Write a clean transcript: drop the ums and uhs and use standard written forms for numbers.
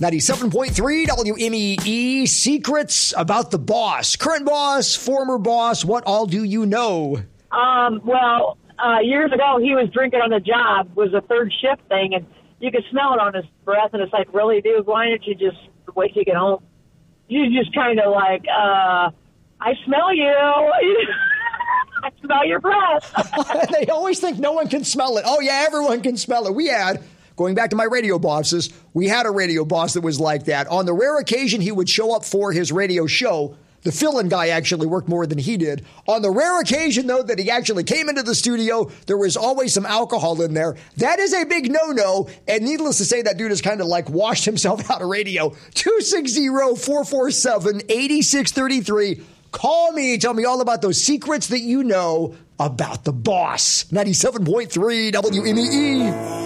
97.3 WMEE, secrets about the boss. Current boss, former boss, what all do you know? Years ago, he was drinking on the job. It was a third shift thing, and you could smell it on his breath, and it's like, really, dude, why don't you just wait till you get home? You just kind of like, I smell you. I smell your breath. They always think no one can smell it. Oh, yeah, everyone can smell it. Going back to my radio bosses, we had a radio boss that was like that. On the rare occasion he would show up for his radio show, the fill-in guy actually worked more than he did. On the rare occasion, though, that he actually came into the studio, there was always some alcohol in there. That is a big no-no, and needless to say, that dude has kind of like washed himself out of radio. 260-447-8633. Call me. Tell me all about those secrets that you know about the boss. 97.3 WMEE.